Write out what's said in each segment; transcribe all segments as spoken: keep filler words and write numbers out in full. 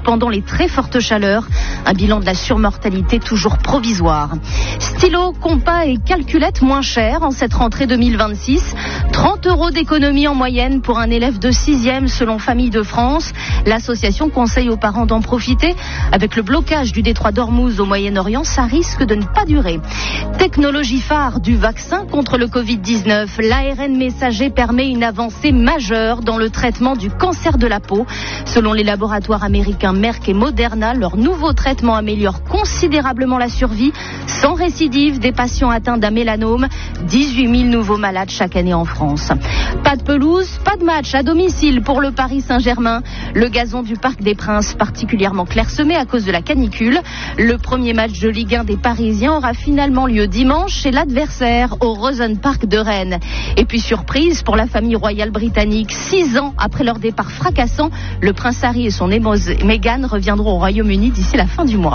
pendant les très fortes chaleurs. Un bilan de la surmortalité toujours provisoire. Stylo, compas et calculette moins cher en cette rentrée deux mille vingt-six. trente euros d'économie en moyenne pour un élève de sixième selon Famille de France. L'association conseille aux parents d'en profiter. Avec le blocage du détroit d'Ormuz au Moyen-Orient, ça risque de ne pas durer. Technologie phare du vaccin contre le covid dix-neuf. L'A R N messager permet une avancée majeure dans le traitement du cancer de la peau. Selon les laboratoires américains Merck et Moderna, leur nouveau traitement améliore considérablement la survie sans récidive des patients atteints d'un mélanome. dix-huit mille nouveaux malades chaque année en France. Pas de pelouse, pas de match à domicile pour le Paris Saint-Germain. Le gazon du Parc des Princes particulièrement clairsemé à cause de la canicule. Le premier match de Ligue un des Parisiens aura finalement lieu dimanche chez l'adversaire au Rosenpark de Rennes. Et puis surprise pour la famille royale britannique, six ans après leur départ fracassant, le prince Harry et son épouse Meghan reviendront au Royaume-Uni d'ici la fin du mois.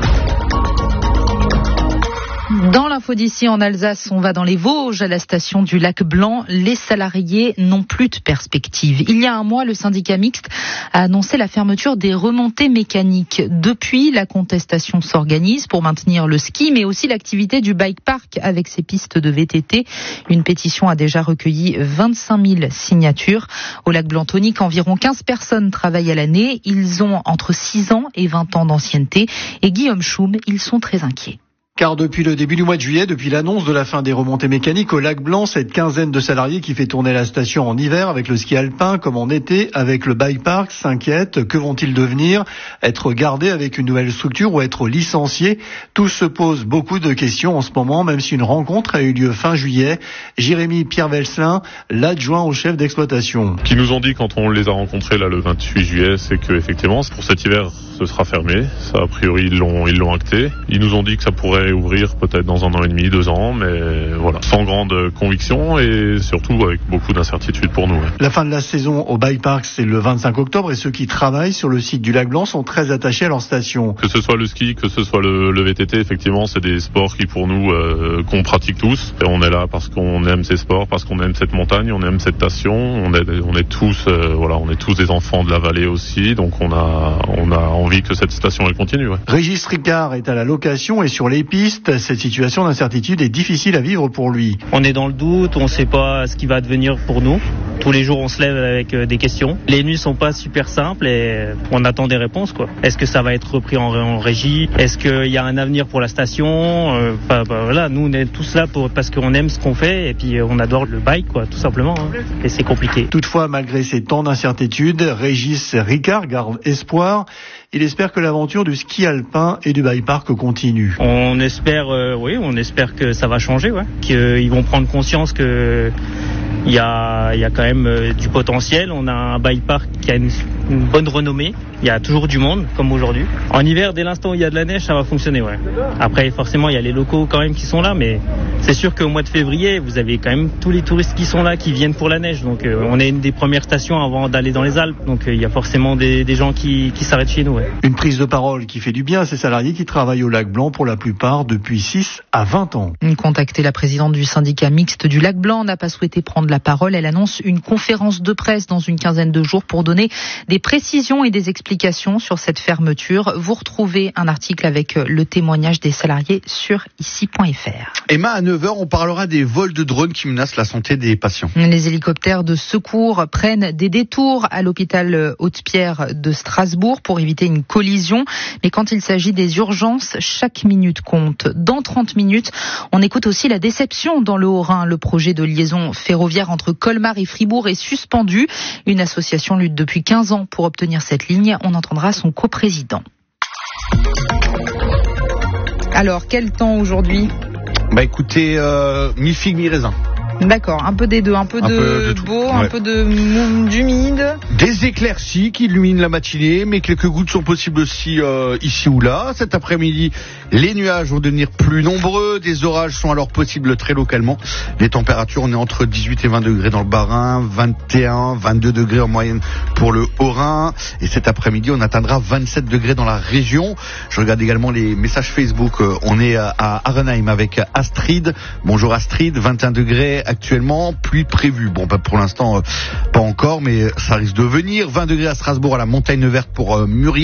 Dans l'info d'ici en Alsace, on va dans les Vosges, à la station du Lac Blanc. Les salariés n'ont plus de perspective. Il y a un mois, le syndicat mixte a annoncé la fermeture des remontées mécaniques. Depuis, la contestation s'organise pour maintenir le ski, mais aussi l'activité du bike park avec ses pistes de V T T. Une pétition a déjà recueilli vingt-cinq mille signatures. Au Lac Blanc tonique, environ quinze personnes travaillent à l'année. Ils ont entre six ans et vingt ans d'ancienneté. Et Guillaume Choum, ils sont très inquiets. Car depuis le début du mois de juillet, depuis l'annonce de la fin des remontées mécaniques au Lac Blanc, cette quinzaine de salariés qui fait tourner la station en hiver avec le ski alpin comme en été avec le bike park s'inquiètent. Que vont-ils devenir? Être gardés avec une nouvelle structure ou être licenciés? Tous se posent beaucoup de questions en ce moment, même si une rencontre a eu lieu fin juillet. Jérémy Pierre Velslin, l'adjoint au chef d'exploitation. Ce qu'ils nous ont dit quand on les a rencontrés là le vingt-huit juillet, c'est que effectivement pour cet hiver ce sera fermé. Ça a priori ils l'ont ils l'ont acté. Ils nous ont dit que ça pourrait ouvrir peut-être dans un an et demi, deux ans, mais voilà, sans grande conviction et surtout avec beaucoup d'incertitudes pour nous. Ouais. La fin de la saison au bike park, c'est le vingt-cinq octobre et ceux qui travaillent sur le site du Lac Blanc sont très attachés à leur station. Que ce soit le ski, que ce soit le, le V T T, effectivement, c'est des sports qui pour nous euh, qu'on pratique tous. Et on est là parce qu'on aime ces sports, parce qu'on aime cette montagne, on aime cette station. On est, on est tous, euh, voilà, on est tous des enfants de la vallée aussi, donc on a, on a envie que cette station elle continue. Ouais. Régis Ricard est à la location et sur les pistes. Cette situation d'incertitude est difficile à vivre pour lui. On est dans le doute, on ne sait pas ce qui va devenir pour nous. Tous les jours, on se lève avec des questions. Les nuits sont pas super simples et on attend des réponses, quoi. Est-ce que ça va être repris en, en régie? Est-ce qu'il y a un avenir pour la station? euh, bah, bah, voilà, nous, on est tous là pour, parce qu'on aime ce qu'on fait et puis on adore le bike, quoi, tout simplement. Hein. Et c'est compliqué. Toutefois, malgré ces temps d'incertitude, Régis Ricard garde espoir. Il espère que l'aventure du ski alpin et du bike park continue. On espère, euh, oui, on espère que ça va changer, ouais. Qu'ils vont prendre conscience que il y a, il y a quand même euh, du potentiel. On a un bike park qui a une, une bonne renommée. Il y a toujours du monde, comme aujourd'hui. En hiver, dès l'instant où il y a de la neige, ça va fonctionner, ouais. Après, forcément, il y a les locaux quand même qui sont là, mais c'est sûr qu'au mois de février, vous avez quand même tous les touristes qui sont là, qui viennent pour la neige. Donc, euh, on est une des premières stations avant d'aller dans les Alpes. Donc, euh, il y a forcément des, des gens qui, qui s'arrêtent chez nous, ouais. Une prise de parole qui fait du bien à ces salariés qui travaillent au Lac Blanc pour la plupart depuis six à vingt ans. Contactée, la présidente du syndicat mixte du Lac Blanc n'a pas souhaité prendre la parole. Elle annonce une conférence de presse dans une quinzaine de jours pour donner des précisions et des explications sur cette fermeture. Vous retrouvez un article avec le témoignage des salariés sur ici point f r. Emma, à neuf heures, on parlera des vols de drones qui menacent la santé des patients. Les hélicoptères de secours prennent des détours à l'hôpital Haute-Pierre de Strasbourg pour éviter une collision. Mais quand il s'agit des urgences, chaque minute compte. Dans trente minutes, on écoute aussi la déception dans le Haut-Rhin. Le projet de liaison ferroviaire entre Colmar et Fribourg est suspendu. Une association lutte depuis quinze ans pour obtenir cette ligne. On entendra son coprésident. Alors, quel temps aujourd'hui ? Bah écoutez, euh, mi-figue, mi-raisin. D'accord, un peu des deux, un peu un de, peu de beau, ouais. un peu de d'humide. Des éclaircies qui illuminent la matinée, mais quelques gouttes sont possibles aussi euh, ici ou là. Cet après-midi, les nuages vont devenir plus nombreux. Des orages sont alors possibles très localement. Les températures, on est entre dix-huit et vingt degrés dans le Bas-Rhin, vingt et un, vingt-deux degrés en moyenne pour le Haut-Rhin. Et cet après-midi, on atteindra vingt-sept degrés dans la région. Je regarde également les messages Facebook. On est à Arenheim avec Astrid. Bonjour Astrid, vingt et un degrés actuellement, pluie prévue. Bon, bah pour l'instant, euh, pas encore, mais ça risque de venir. vingt degrés à Strasbourg, à la Montagne Verte pour euh, Muriel.